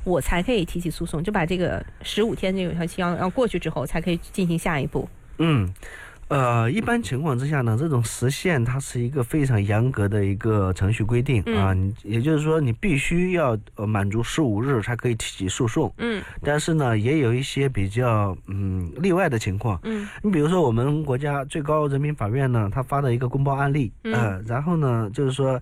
我才可以提起诉讼，就把这个15天这个有效期要过去之后，才可以进行下一步。 一般情况之下呢，这种时限它是一个非常严格的一个程序规定啊，也就是说你必须要满足15日才可以提起诉讼。但是呢，也有一些比较例外的情况。你比如说我们国家最高人民法院呢，它发的一个公报案例，然后呢，就是说